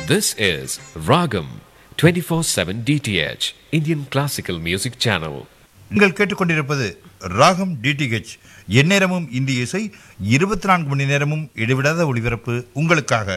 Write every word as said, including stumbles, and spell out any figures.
This is Ragam twenty-four seven D T H, Indian Classical Music Channel. நீங்கள் கேட்டுக்கொண்டிருப்பது ராகம் DTH, எந்நேரமும் இந்திய இசை, இருபத்தி நான்கு மணி நேரமும் இடைவிடாத ஒளிபரப்பு உங்களுக்காக.